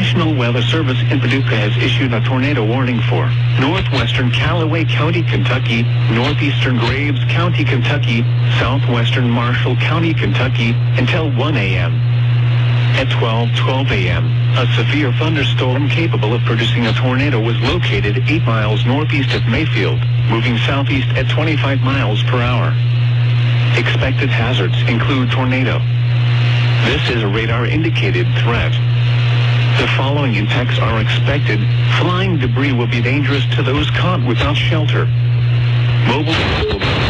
National Weather Service in Paducah has issued a tornado warning for northwestern Callaway County, Kentucky, northeastern Graves County, Kentucky, southwestern Marshall County, Kentucky, until 1 a.m. At 12:12 a.m., a severe thunderstorm capable of producing a tornado was located 8 miles northeast of Mayfield, moving southeast at 25 miles per hour. Expected hazards include tornado. This is a radar-indicated threat. The following impacts are expected. Flying debris will be dangerous to those caught without shelter. Mobile